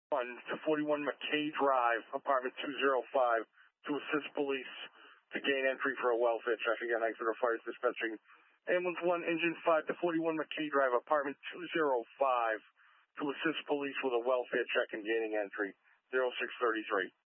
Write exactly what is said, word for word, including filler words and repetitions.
one to forty-one McKay Drive, apartment two oh five, to assist police to gain entry for a welfare check. Again, Exeter Fire dispatching ambulance one, engine five to forty-one McKay Drive, apartment two oh five, to assist police with a welfare check and gaining entry. zero six thirty-three.